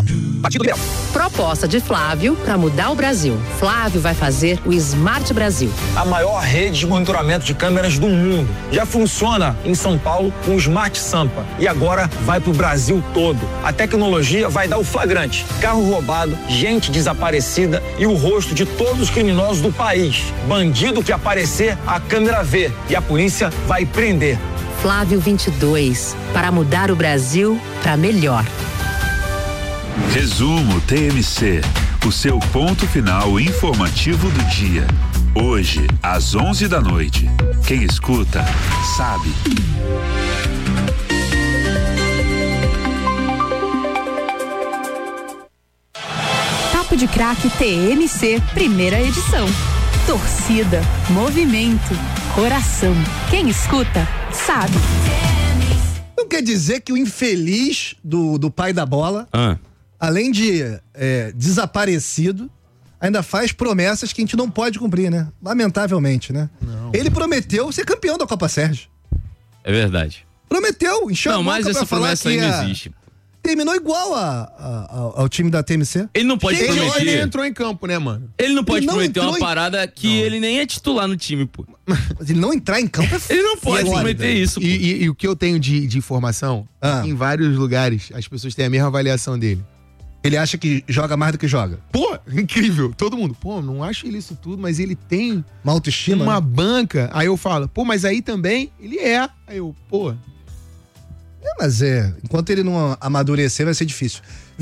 Partido Liberal. Proposta de Flávio para mudar o Brasil. Flávio vai fazer o Smart Brasil. A maior rede de monitoramento de câmeras do mundo. Já funciona em São Paulo com o Smart Sampa. E agora vai pro Brasil todo. A tecnologia vai dar o flagrante. Carro roubado, gente desaparecida e o rosto de todos os criminosos do país. Bandido que aparecer, a câmera vê. E a polícia vai prender. Flávio 22. Para mudar o Brasil para melhor. Resumo TMC, o seu ponto final informativo do dia. Hoje, às 11 da noite. Quem escuta, sabe. Papo de Craque TMC, primeira edição. Torcida, movimento, coração. Quem escuta, sabe. Não quer dizer que o infeliz do pai da bola, além de desaparecido, ainda faz promessas que a gente não pode cumprir, né? Lamentavelmente, né? Não. Ele prometeu ser campeão da Copa Sérgio. É verdade. Prometeu, encheu a boca mas essa pra falar promessa que aí não existe. Terminou igual ao time da TMC. Ele não pode prometer. Ele entrou em campo, né, mano? Ele não pode prometer uma parada que ele nem é titular no time, pô. Mas ele não entrar em campo é Ele não pode prometer isso, pô. E o que eu tenho de informação, em vários lugares, as pessoas têm a mesma avaliação dele. Ele acha que joga mais do que joga. Pô, incrível. Todo mundo, pô, não acho ele isso tudo, mas ele tem uma autoestima, uma banca. Aí eu falo, pô, mas aí também ele é. Aí eu, pô... Mas enquanto ele não amadurecer vai ser difícil.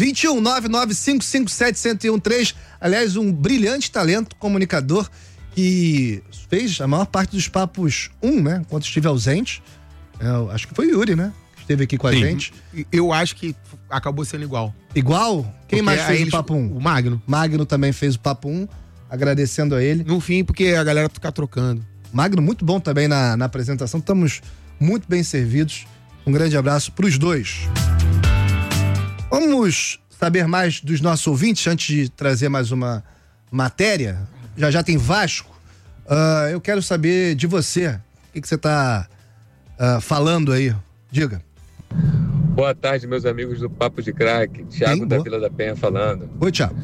21-99557-1013. Aliás, um brilhante talento, comunicador, que fez a maior parte dos papos né? Enquanto estive ausente. Acho que foi o Yuri, né? Que esteve aqui com a gente. Eu acho que acabou sendo igual. Igual? Quem mais fez o papo 1? O Magno. Magno também fez o papo 1, agradecendo a ele. No fim, porque a galera fica trocando. Magno, muito bom também na apresentação. Estamos muito bem servidos. Um grande abraço para os dois. Vamos saber mais dos nossos ouvintes antes de trazer mais uma matéria. Já tem Vasco. Eu quero saber de você. O que você está falando aí? Diga. Boa tarde, meus amigos do Papo de Craque. Thiago da Vila da Penha falando. Oi, Thiago.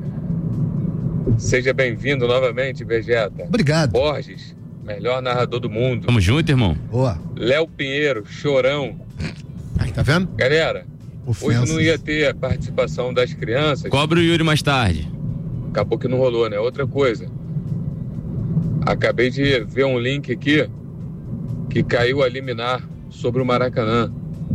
Seja bem-vindo novamente, Vegeta. Obrigado. Borges, melhor narrador do mundo. Tamo junto, irmão. Boa. Léo Pinheiro, chorão. Aí, tá vendo? Galera, Ofensas. hoje não ia ter a participação das crianças. Cobra o Yuri mais tarde. Acabou que não rolou, né? Outra coisa. Acabei de ver um link aqui que caiu a liminar sobre o Maracanã.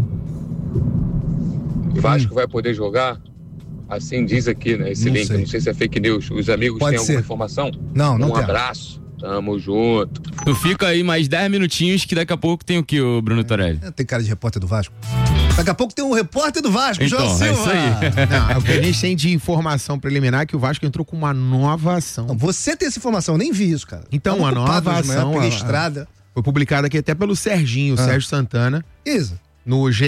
Vasco vai poder jogar? Assim diz aqui, né? Esse link. Não sei se é fake news. Os amigos têm alguma informação? Não Um tem. abraço. Tamo junto. Tu fica aí mais 10 minutinhos que daqui a pouco tem o que, o Bruno Torelli? Tem cara de repórter do Vasco. Daqui a pouco tem um repórter do Vasco, então, João Silva. É isso aí. Não, o que a gente tem de informação preliminar é que o Vasco entrou com uma nova ação. Não, você tem essa informação, eu nem vi isso, cara. Então, a nova ação pela estrada. Foi publicada aqui até pelo Serginho, Sérgio Santana. Isso. No GE.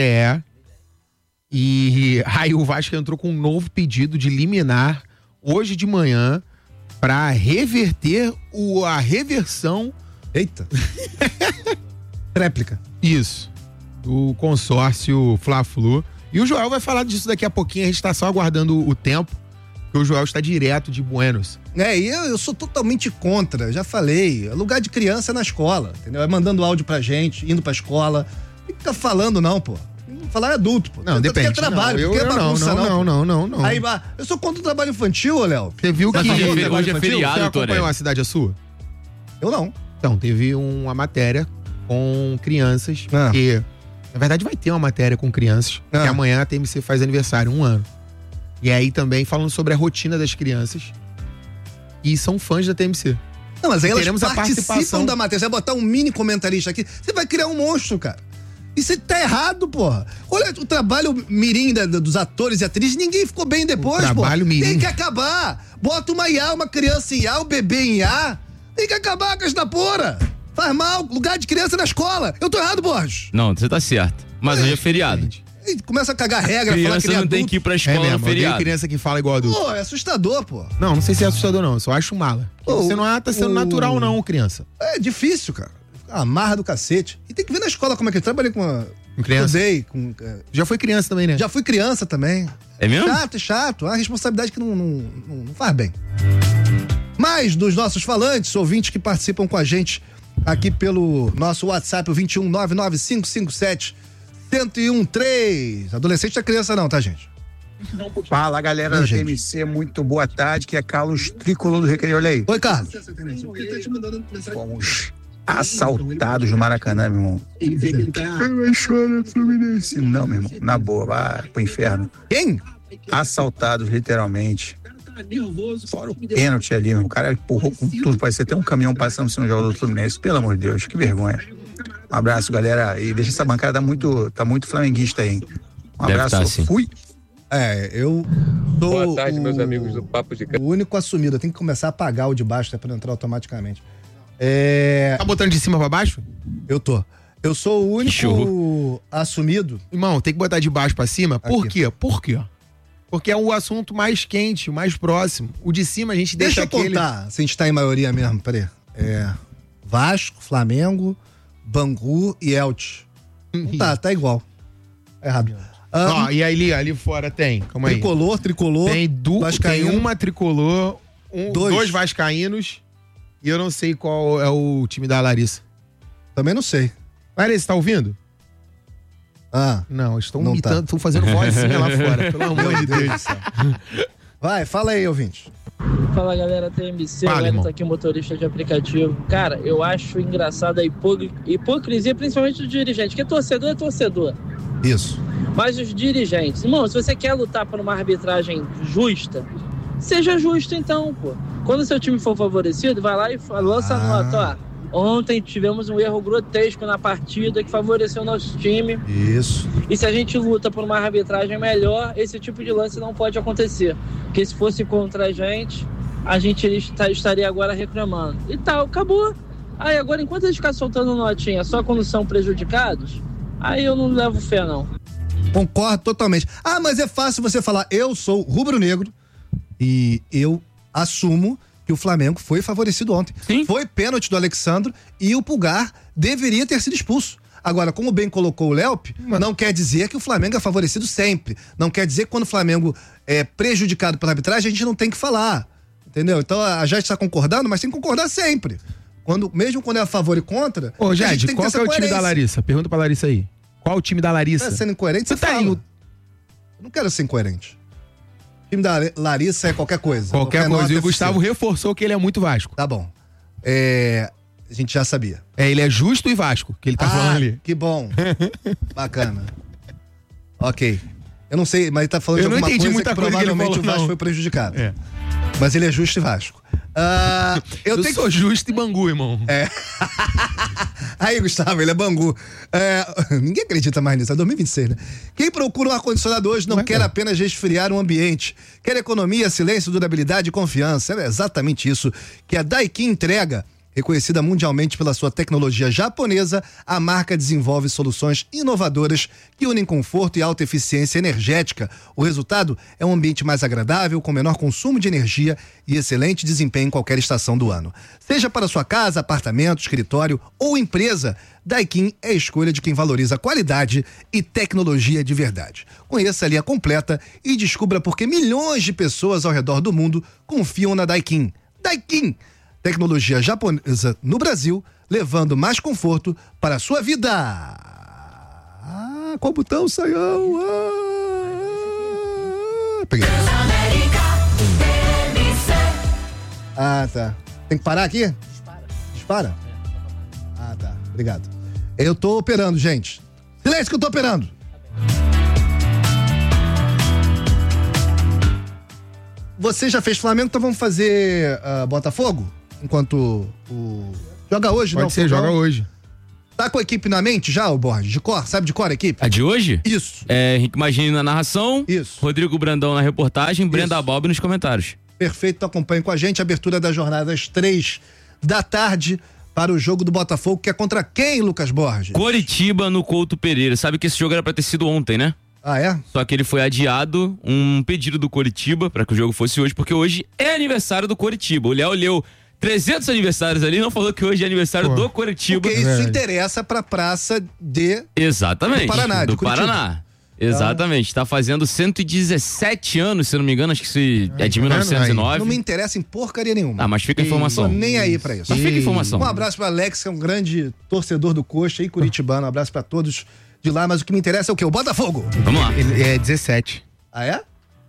E aí o Vasco entrou com um novo pedido de liminar hoje de manhã para reverter a reversão. Eita. Réplica. Isso. Do consórcio Fla-Flu. E o Joel vai falar disso daqui a pouquinho. A gente tá só aguardando o tempo, porque o Joel está direto de Buenos. E eu sou totalmente contra, já falei. Lugar de criança é na escola, entendeu? É mandando áudio pra gente, indo pra escola. Não fica falando não, pô. Falar é adulto, pô. Não, depende. Porque é trabalho, não, porque é bagunça, não. Aí, eu sou contra o trabalho infantil, Léo. Você viu que hoje é feriado, você acompanhou A Cidade é Sua? Eu não. Então, teve uma matéria com crianças, que na verdade vai ter uma matéria com crianças, que amanhã a TMC faz aniversário, 1 ano. E aí também falando sobre a rotina das crianças, e são fãs da TMC. Não, mas aí elas teremos a participam participação da matéria. Você vai botar um mini comentarista aqui, você vai criar um monstro, cara. Isso tá errado, porra. Olha o trabalho mirim dos atores e atrizes, ninguém ficou bem depois, pô. Trabalho mirim. Tem que acabar. Bota uma IA, uma criança em IA, um bebê em IA. Tem que acabar com essa porra. Faz mal, lugar de criança na escola. Eu tô errado, Borges? Não, você tá certo. Mas hoje é feriado. E começa a cagar regra, criança falar que ele é não adulto. tem que ir pra escola no feriado. Tem criança que fala igual adulto. Pô, é assustador, pô. Não sei se é assustador não, eu só acho mala. Você não tá sendo natural não, criança. É difícil, cara. Amarra do cacete. E tem que ver na escola como é que ele trabalha com Criança. Estudei. Já foi criança também, né? Já fui criança também. É mesmo? Chato. É uma responsabilidade que não faz bem. Mais dos nossos falantes, ouvintes que participam com a gente aqui pelo nosso WhatsApp, o 21-99557-1013. Adolescente é criança não, tá, gente? Fala, galera da TMC, muito boa tarde, que é Carlos Tricolor do Recreio, olha aí. Oi, Carlos. Fomos assaltados no Maracanã, meu irmão. Vai chorar, Fluminense. Não, meu irmão, na boa, vai pro inferno. Quem? Assaltados, literalmente. Fora o pênalti ali, meu. O cara empurrou com tudo, parece até um caminhão passando no jogo do Fluminense. Pelo amor de Deus, que vergonha. Um abraço, galera, e deixa essa bancada tá muito flamenguista aí, hein? Um abraço, fui. Eu sou boa tarde, meus amigos do Papo de Casa. O único assumido, eu tenho que começar a apagar o de baixo, pra entrar automaticamente. Tá botando de cima pra baixo? Eu tô. Eu sou o único assumido. Irmão, tem que botar de baixo pra cima? Por Aqui. quê? Por quê? Porque é o assunto mais quente, o mais próximo. O de cima a gente deixa aquele... Deixa eu contar, se a gente tá em maioria mesmo, peraí. Vasco, Flamengo, Bangu e Elche. Tá igual. É rápido. E ali fora tem, calma aí. Tricolor. Tem uma tricolor, dois vascaínos e eu não sei qual é o time da Larissa. Também não sei. Larissa, tá ouvindo? Não, estão imitando, estão fazendo vozinha lá fora, pelo amor de Deus. Vai, fala aí, ouvinte. Fala, galera TMC, galera tá aqui, motorista de aplicativo. Cara, eu acho engraçado a hipocrisia, principalmente do dirigente, porque torcedor é torcedor. Isso. Mas os dirigentes, irmão, se você quer lutar por uma arbitragem justa, seja justo então, pô. Quando seu time for favorecido, vai lá e lança a nota, ó. Ontem tivemos um erro grotesco na partida que favoreceu o nosso time. Isso. E se a gente luta por uma arbitragem melhor, esse tipo de lance não pode acontecer. Porque se fosse contra a gente estaria agora reclamando. E tal, acabou. Aí agora, enquanto eles ficarem soltando notinha só quando são prejudicados, aí eu não levo fé, não. Concordo totalmente. Mas é fácil você falar, eu sou rubro-negro e eu assumo que o Flamengo foi favorecido ontem. Sim. Foi pênalti do Alexandro e o Pulgar deveria ter sido expulso. Agora, como bem colocou o Léop, não quer dizer que o Flamengo é favorecido sempre. Não quer dizer que quando o Flamengo é prejudicado pela arbitragem, a gente não tem que falar. Entendeu? Então a gente está concordando, mas tem que concordar sempre. Mesmo quando é a favor e contra. Ô, Jade, qual que é o time da Larissa? Pergunta pra Larissa aí. Qual o time da Larissa? Tá sendo incoerente, você fala. Eu não quero ser incoerente. O time da Larissa é qualquer coisa. Qualquer coisa. E o Gustavo reforçou que ele é muito Vasco. Tá bom. A gente já sabia. Ele é justo e Vasco, que ele tá falando ali. Que bom. Bacana. Ok. Eu não sei, mas ele tá falando de alguma coisa que provavelmente o Vasco foi prejudicado. Mas ele é justo e Vasco. Eu sou justo e Bangu, irmão. Aí, Gustavo, ele é Bangu. Ninguém acredita mais nisso, é 2026, né? Quem procura um ar-condicionado hoje não quer apenas resfriar um ambiente. Quer economia, silêncio, durabilidade e confiança. É exatamente isso que a Daikin entrega. Reconhecida mundialmente pela sua tecnologia japonesa, a marca desenvolve soluções inovadoras que unem conforto e alta eficiência energética. O resultado é um ambiente mais agradável, com menor consumo de energia e excelente desempenho em qualquer estação do ano. Seja para sua casa, apartamento, escritório ou empresa, Daikin é a escolha de quem valoriza qualidade e tecnologia de verdade. Conheça a linha completa e descubra por que milhões de pessoas ao redor do mundo confiam na Daikin. Daikin! Tecnologia japonesa no Brasil, levando mais conforto para a sua vida. Qual botão, Saião? Peguei. Tá. Tem que parar aqui? Dispara? Tá. Obrigado. Eu tô operando, gente. Silêncio que eu tô operando. Você já fez Flamengo, então vamos fazer Botafogo? Enquanto o... Joga hoje, Pode ser, joga hoje. Tá com a equipe na mente já, o Borges? De cor? Sabe de cor a equipe? A de hoje? Isso. Henrique Magini na narração. Isso. Rodrigo Brandão na reportagem. Brenda Bob nos comentários. Perfeito, então acompanhe com a gente. Abertura da jornada às 3h para o jogo do Botafogo, que é contra quem, Lucas Borges? Coritiba no Couto Pereira. Sabe que esse jogo era pra ter sido ontem, né? É? Só que ele foi adiado, um pedido do Coritiba para que o jogo fosse hoje, porque hoje é aniversário do Coritiba. O Léo leu 300 aniversários ali, não falou que hoje é aniversário do Coritiba. Porque isso interessa pra praça Exatamente. do Paraná. Do Paraná. Exatamente, tá fazendo 117 anos, se eu não me engano, acho que isso é de 1909. Não me interessa em porcaria nenhuma. Mas fica a informação. Tô nem aí pra isso. Mas fica a informação. Um abraço pra Alex, que é um grande torcedor do Coxa e curitibano. Um abraço pra todos de lá, mas o que me interessa é o quê? O Botafogo. Vamos lá. Ele é 17. Ah, é?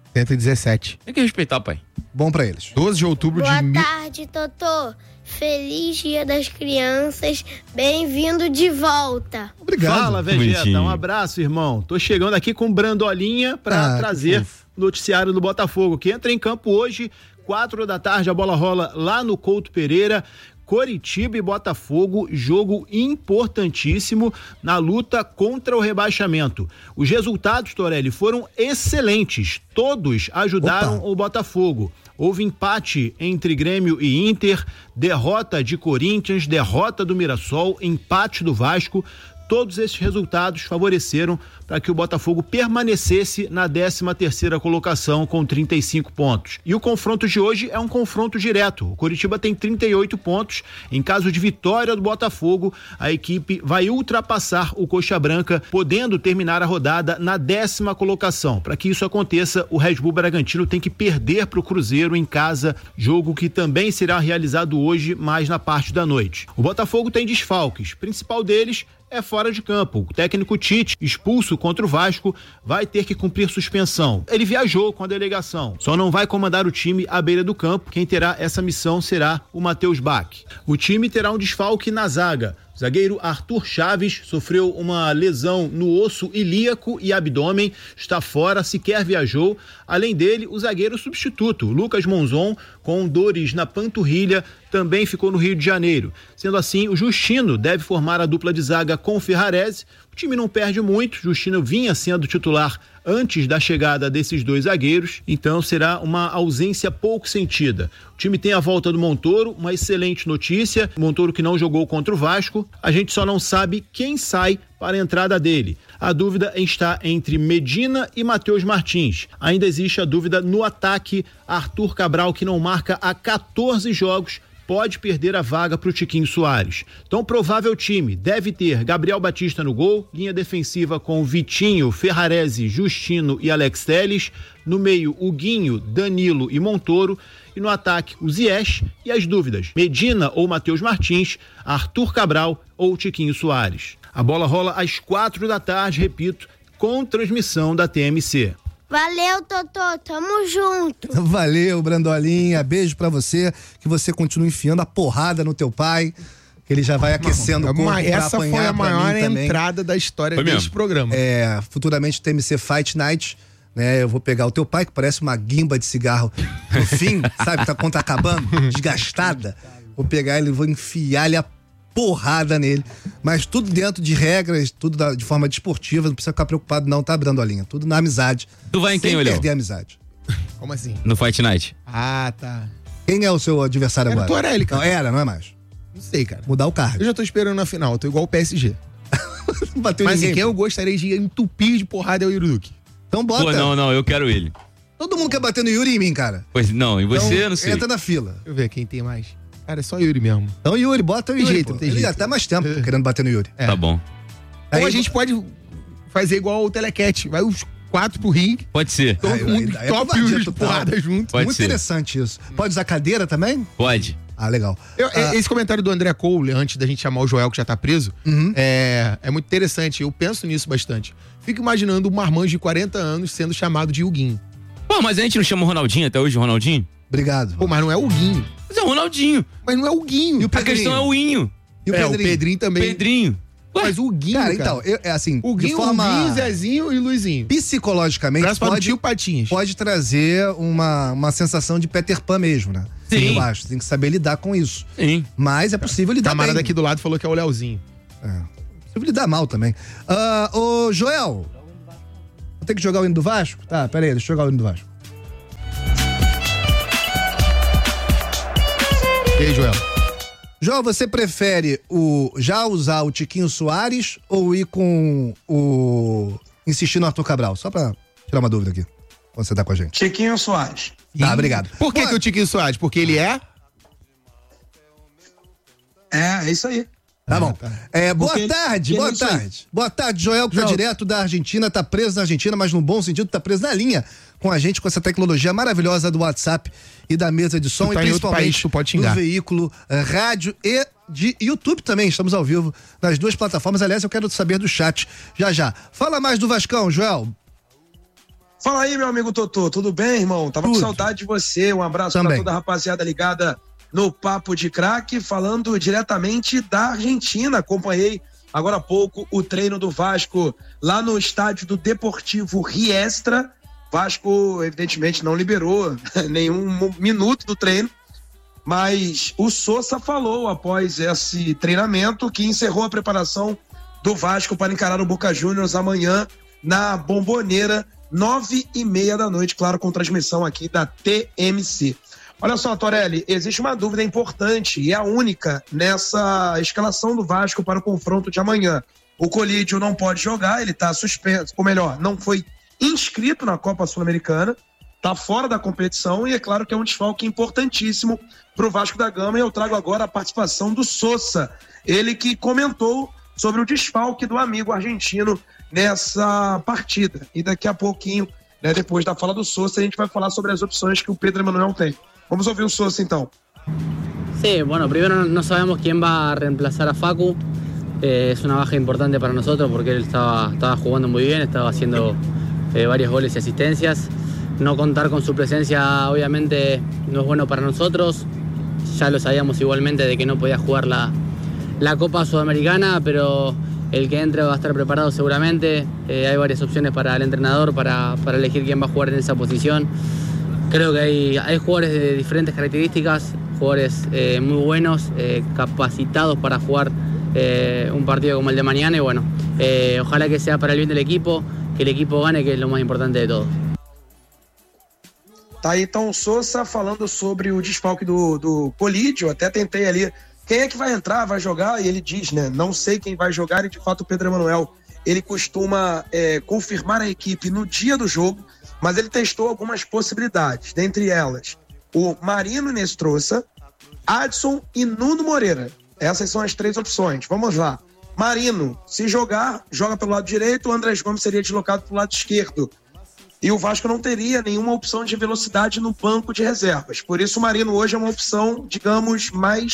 117. Tem que respeitar, pai. Bom pra eles. 12 de outubro Boa de... tarde, Totô. Feliz Dia das Crianças. Bem-vindo de volta. Obrigado. Fala, Vegeta. Um abraço, irmão. Tô chegando aqui com Brandolinha pra trazer o noticiário do Botafogo, que entra em campo hoje, 4 da tarde, a bola rola lá no Couto Pereira. Coritiba e Botafogo, jogo importantíssimo na luta contra o rebaixamento. Os resultados, Torelli, foram excelentes. Todos ajudaram o Botafogo. Houve empate entre Grêmio e Inter, derrota de Corinthians, derrota do Mirassol, empate do Vasco. Todos esses resultados favoreceram para que o Botafogo permanecesse na 13ª colocação com 35 pontos. E o confronto de hoje é um confronto direto. O Coritiba tem 38 pontos. Em caso de vitória do Botafogo, a equipe vai ultrapassar o Coxa Branca, podendo terminar a rodada na 10ª colocação. Para que isso aconteça, o Red Bull Bragantino tem que perder para o Cruzeiro em casa, jogo que também será realizado hoje, mais na parte da noite. O Botafogo tem desfalques. O principal deles é fora de campo. O técnico Tite, expulso contra o Vasco, vai ter que cumprir suspensão. Ele viajou com a delegação, só não vai comandar o time à beira do campo. Quem terá essa missão será o Matheus Bach. O time terá um desfalque na zaga. O zagueiro Arthur Chaves sofreu uma lesão no osso ilíaco e abdômen, está fora, sequer viajou. Além dele, o zagueiro substituto, Lucas Monzon, com dores na panturrilha, também ficou no Rio de Janeiro. Sendo assim, o Justino deve formar a dupla de zaga com o Ferrarese. O time não perde muito, Justino vinha sendo titular antes da chegada desses dois zagueiros, então será uma ausência pouco sentida. O time tem a volta do Montoro, uma excelente notícia, Montoro que não jogou contra o Vasco, a gente só não sabe quem sai para a entrada dele. A dúvida está entre Medina e Matheus Martins. Ainda existe a dúvida no ataque, Arthur Cabral, que não marca há 14 jogos, pode perder a vaga para o Tiquinho Soares. Então, provável time deve ter Gabriel Batista no gol, linha defensiva com Vitinho, Ferrarese, Justino e Alex Telles, no meio o Guinho, Danilo e Montoro, e no ataque o Ziyech e as dúvidas, Medina ou Matheus Martins, Arthur Cabral ou Tiquinho Soares. A bola rola às 4 da tarde, repito, com transmissão da TMC. Valeu, Totô, tamo junto. Valeu, Brandolinha, beijo pra você, que você continue enfiando a porrada no teu pai, que ele já vai aquecendo o corpo pra essa apanhar. foi a maior também. entrada da história deste programa. Futuramente TMC Fight Night, né? Eu vou pegar o teu pai, que parece uma guimba de cigarro no fim, sabe? Quando tá acabando, desgastada. Vou pegar ele, vou enfiar ele a porrada nele, mas tudo dentro de regras, tudo de forma desportiva, não precisa ficar preocupado não, tá, Brandolinha? Tudo na amizade. Tu vai em quem, Olhão? Sem perder a amizade. Como assim? No Fight Night. Ah, tá. Quem é o seu adversário agora? Era o Torelli, cara. Não, era, não é mais? Não sei, cara. Mudar o cargo. Eu já tô esperando na final, eu tô igual o PSG. Não bateu mas ninguém, quem eu gostaria de entupir de porrada é o Yuruki. Então bota. Pô, não, eu quero ele. Todo mundo quer bater no Yuri e em mim, cara. Pois não, e você, então, não sei. Entra na fila. Deixa eu ver quem tem mais. Cara, é só Yuri mesmo. Então, Yuri, bota o Yuri. Jeito, não tem Ele jeito. já tá mais tempo querendo bater no Yuri. Tá bom. Ou a gente pode fazer igual o Telecat. Vai os 4 pro ringue. Pode ser. Todo mundo top os porradas junto. Pode Muito ser. interessante isso. Pode usar cadeira também? Pode. Ah, legal. Esse comentário do André Cole, antes da gente chamar o Joel, que já tá preso, é muito interessante. Eu penso nisso bastante. Fico imaginando um marmanjo de 40 anos sendo chamado de Huguinho. Pô, mas a gente não chama o Ronaldinho até hoje, o Ronaldinho? Obrigado. Pô, mas não é o Huguinho. Mas é o Ronaldinho. Mas não é o Huguinho. A questão é o Inho. E o o Pedrinho também. Pedrinho. Mas o Huguinho, cara, então, é assim, o Huguinho, de forma... Zezinho e Luizinho. Psicologicamente, pode trazer uma sensação de Peter Pan mesmo, né? Sim. Eu acho, tem que saber lidar com isso. Sim. Mas é possível lidar bem. A camarada bem. aqui do lado falou que é o Leozinho. É possível lidar mal também. Ô, Joel, vou ter que jogar o hino do Vasco? Tá, pera aí, deixa eu jogar o hino do Vasco. E aí, Joel? Joel, você prefere já usar o Tiquinho Soares ou ir com insistir no Arthur Cabral? Só pra tirar uma dúvida aqui, quando você tá com a gente. Tiquinho Soares. Tá, obrigado. Por que o Tiquinho Soares? Porque ele é... É isso aí. Tá bom. Boa tarde. Boa tarde, Joel, que tá direto da Argentina, tá preso na Argentina, mas no bom sentido, tá preso na linha com a gente, com essa tecnologia maravilhosa do WhatsApp e da mesa de som, tá e principalmente país, tu pode xingar. do veículo, rádio e de YouTube também. Estamos ao vivo nas duas plataformas. Aliás, eu quero saber do chat já. Fala mais do Vascão, Joel. Fala aí, meu amigo Totô, tudo bem, irmão? Tava com saudade de você, um abraço pra toda a rapaziada ligada no Papo de Craque, falando diretamente da Argentina. Acompanhei agora há pouco o treino do Vasco lá no estádio do Deportivo Riestra. Vasco, evidentemente, não liberou nenhum minuto do treino, mas o Sousa falou após esse treinamento que encerrou a preparação do Vasco para encarar o Boca Juniors amanhã na Bombonera, 9h30 da noite, claro, com transmissão aqui da TMC. Olha só, Torelli, existe uma dúvida importante e é a única nessa escalação do Vasco para o confronto de amanhã. O Colídio não pode jogar, ele está suspenso, ou melhor, não foi inscrito na Copa Sul-Americana, está fora da competição e é claro que é um desfalque importantíssimo para o Vasco da Gama. E eu trago agora a participação do Sousa, ele que comentou sobre o desfalque do amigo argentino nessa partida. E daqui a pouquinho, né, depois da fala do Sousa, a gente vai falar sobre as opções que o Pedro Emanuel tem. Vamos ouvir o Sousa então. Sí, bueno, primero no sabemos quién va a reemplazar a Facu. Es una baja importante para nosotros porque él estaba jugando muy bien, estaba haciendo varios goles y asistencias. No contar con su presencia obviamente no es bueno para nosotros. Ya lo sabíamos igualmente de que no podía jugar la Copa Sudamericana, pero el que entre va a estar preparado seguramente. Hay varias opciones para el entrenador para elegir quién va a jugar en esa posición. Creo que hay jugadores de diferentes características, jugadores muy buenos, capacitados para jugar un partido como el de mañana y bueno, ojalá que sea para el bien del equipo, que el equipo gane, que es lo más importante de todo. Tá aí então o Sousa falando sobre o desfalque do Colídio. Até tentei ali, quem é que vai entrar, vai jogar? E ele diz, né, não sei quem vai jogar. E de fato o Pedro Emanuel, ele costuma confirmar a equipe no dia do jogo, mas ele testou algumas possibilidades, dentre elas o Marino Inestrosa, Adson e Nuno Moreira. Essas são as três opções. Vamos lá. Marino, se jogar, joga pelo lado direito, o Andrés Gomes seria deslocado pelo lado esquerdo. E o Vasco não teria nenhuma opção de velocidade no banco de reservas. Por isso o Marino hoje é uma opção, digamos,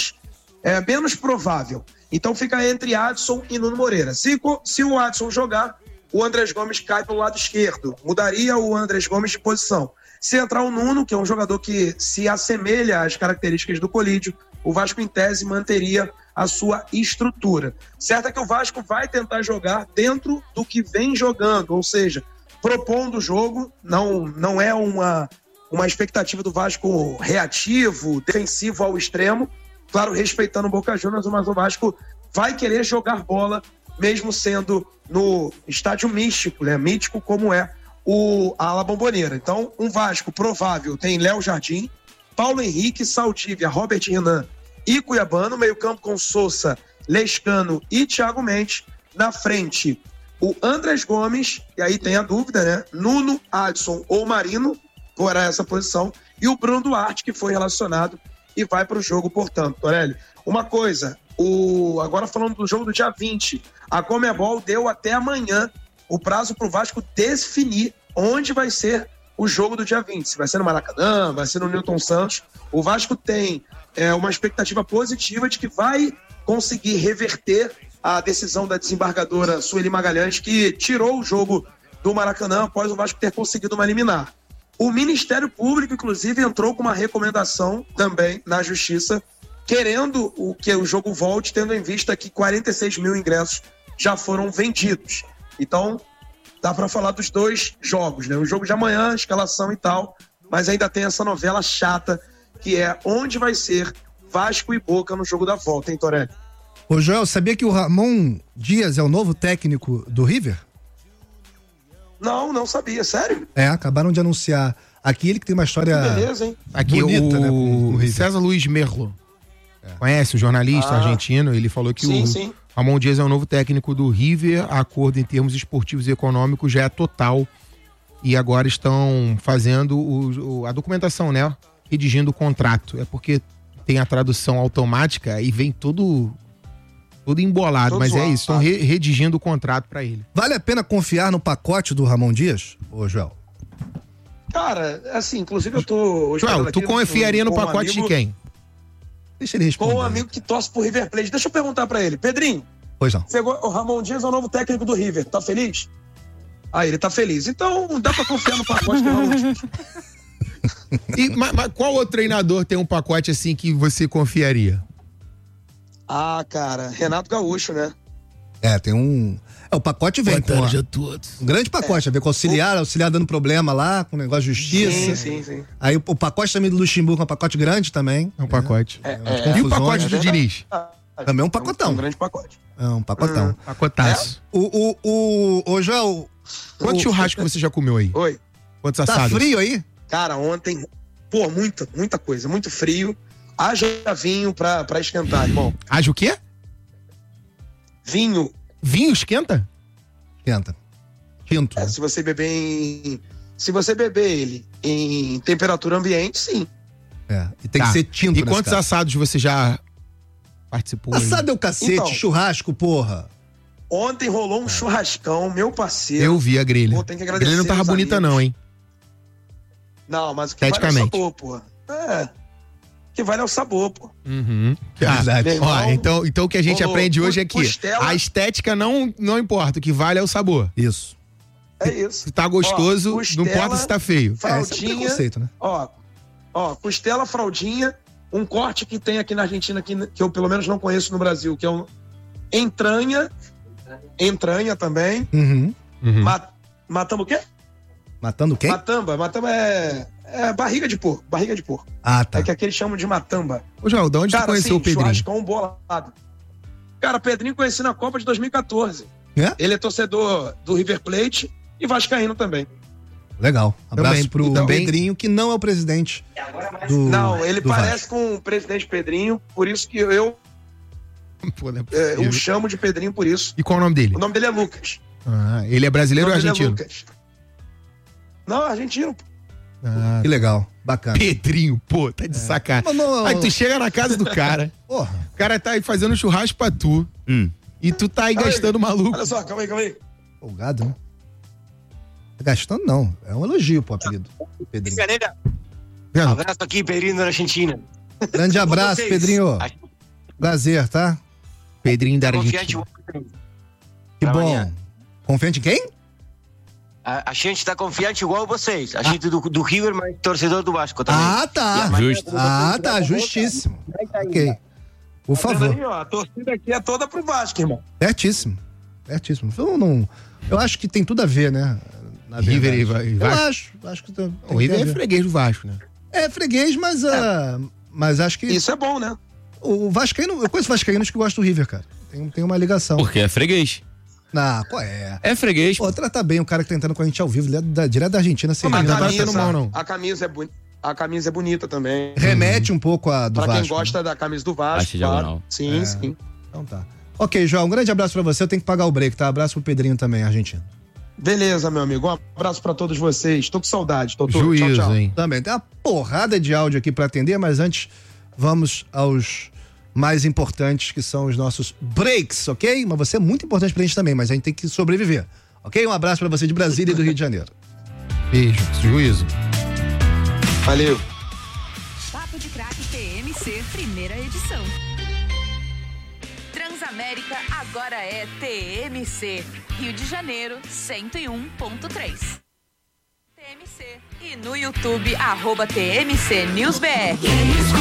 menos provável. Então fica entre Adson e Nuno Moreira. Se o Adson jogar, o Andrés Gomes cai pelo lado esquerdo. Mudaria o Andrés Gomes de posição. Se entrar o Nuno, que é um jogador que se assemelha às características do Colídio, o Vasco, em tese, manteria a sua estrutura. Certo é que o Vasco vai tentar jogar dentro do que vem jogando, ou seja, propondo o jogo. Não é uma expectativa do Vasco reativo, defensivo ao extremo, claro, respeitando o Boca Juniors, mas o Vasco vai querer jogar bola, mesmo sendo no estádio místico, né? Mítico como é a La Bombonera. Então, um Vasco provável tem Léo Jardim, Paulo Henrique, Saldívia, Robert Renan e Cuiabano, meio campo com Sousa, Lescano e Thiago Mendes. Na frente, o Andrés Gomes, e aí tem a dúvida, né? Nuno, Adson ou Marino, por essa posição, e o Bruno Duarte, que foi relacionado e vai para o jogo, portanto. Torelli, uma coisa, agora falando do jogo do dia 20, a Conmebol deu até amanhã o prazo para o Vasco definir onde vai ser o jogo do dia 20. Se vai ser no Maracanã, vai ser no Newton Santos. O Vasco tem uma expectativa positiva de que vai conseguir reverter a decisão da desembargadora Sueli Magalhães, que tirou o jogo do Maracanã após o Vasco ter conseguido uma liminar. O Ministério Público, inclusive, entrou com uma recomendação também na Justiça, querendo que o jogo volte, tendo em vista que 46 mil ingressos já foram vendidos. Então, dá para falar dos dois jogos, né? O jogo de amanhã, escalação e tal, mas ainda tem essa novela chata, que é onde vai ser Vasco e Boca no jogo da volta, hein, Torelli? Ô Joel, sabia que o Ramon Dias é o novo técnico do River? Não sabia, sério? Acabaram de anunciar. Aqui ele que tem uma história beleza, hein? Aqui bonita, né? O César Luiz Merlo. Conhece o jornalista argentino? Ele falou que sim. Ramon Dias é o novo técnico do River. A acordo em termos esportivos e econômicos já é total. E agora estão fazendo a documentação, né? Redigindo o contrato. É porque tem a tradução automática e vem todo Tudo embolado, Todo mas zoado. é isso. Estão redigindo o contrato pra ele. Vale a pena confiar no pacote do Ramon Dias, ô Joel? Cara, assim, inclusive eu tô... Joel, tu confiaria no pacote de quem? Deixa ele responder. Com um amigo que torce pro River Plate. Deixa eu perguntar pra ele. Pedrinho, pois não. o Ramon Dias é o novo técnico do River. Tá feliz? Ah, ele tá feliz. Então dá pra confiar no pacote do Ramon Dias. Mas qual outro treinador tem um pacote assim que você confiaria? Ah, cara, Renato Gaúcho, né? Tem um... o pacote vem com um grande pacote, a ver com auxiliar dando problema lá, com o negócio de justiça. Sim. Aí o pacote também do Luxemburgo é um pacote grande também. É um pacote. E o pacote do Diniz? Também é um pacotão. Um grande pacote. É um pacotão. Pacotaço. O Joel... Quanto churrasco você já comeu aí? Oi. Quantos assados? Tá frio aí? Cara, ontem, muita coisa, muito frio. Haja vinho pra esquentar, irmão. Haja o quê? Vinho. Vinho esquenta? Esquenta. Tinto. Se você beber ele em temperatura ambiente, sim. E tem que ser tinto. E quantos assados você já participou? Assado é o cacete, Então, churrasco, porra. Ontem rolou um churrascão, meu parceiro. Eu vi a grelha. Pô, tem que A agradecer grelha não tava os bonita amigos. não, hein? Não, mas o que vale é o Esteticamente. sabor, pô. O que vale é o sabor, pô. Uhum. Verdade. Então o que a gente aprende hoje é que costela... a estética não importa, o que vale é o sabor. Isso. É isso. Se tá gostoso, costela, não importa se tá feio. Fraldinha, preconceito, né? Ó, costela, fraldinha, um corte que tem aqui na Argentina, que eu pelo menos não conheço no Brasil, que é um entranha também. Matamba o quê? Matando quem? Matamba é barriga de porco. Ah, tá. É que aqui eles chamam de matamba. Ô, Joel, de onde Cara, tu conheceu o Pedrinho? Churrascão bolado. Cara, Pedrinho conheci na Copa de 2014. Ele é torcedor do River Plate e vascaíno também. Legal. Abraço Também, pro Pedrinho, que não é o presidente do... Não, ele do parece com o presidente Pedrinho, por isso que eu o chamo de Pedrinho por isso. E qual é o nome dele? O nome dele é Lucas. Ele é brasileiro ou argentino? Lucas. Não, argentino. Que legal, bacana. Pedrinho, pô, tá de sacanagem. Aí tu chega na casa do cara, o cara tá aí fazendo churrasco pra tu, e tu tá aí gastando maluco. Olha só, calma aí. Folgado, né? Gastando não, é um elogio pro apelido. Pedrinho. Abraço aqui, Pedrinho da Argentina. Grande abraço, Pedrinho. Prazer, tá? Pedrinho da Argentina. Que bom. Confiante em quem? A gente tá confiante igual vocês. A gente do River, mas torcedor do Vasco também. Ah, tá. Justo. Tá, justíssimo. Ok. Por favor. A torcida aqui é toda pro Vasco, irmão. Certíssimo. Eu acho que tem tudo a ver, né? Na River e Vasco. Eu acho que tem o River a ver. é freguês do Vasco, né? É freguês, mas acho que... Isso é bom, né? O Vascaíno, eu conheço vascaínos que gostam do River, cara. Tem uma ligação. Porque é freguês. Qual é? É freguês. Pô, trata bem o cara que tá entrando com a gente ao vivo, direto da Argentina. Sem Não tá tendo mal, não. A camisa é bonita também. Remete um pouco a do Vasco. Pra quem Vasco. gosta da camisa do Vasco, claro. Sim. Então tá. Ok, João, um grande abraço pra você. Eu tenho que pagar o break, tá? Abraço pro Pedrinho também, argentino. Beleza, meu amigo. Um abraço pra todos vocês. Tô com saudade. Juízo, tchau. hein? Também. Tem uma porrada de áudio aqui pra atender, mas antes vamos aos mais importantes, que são os nossos breaks, ok? Mas você é muito importante pra gente também, mas a gente tem que sobreviver, ok? Um abraço pra você de Brasília e do Rio de Janeiro. Beijo, juízo. Valeu. Papo de Craque TMC, primeira edição. Transamérica agora é TMC. Rio de Janeiro, 101.3. TMC. E no YouTube, @TMC News BR.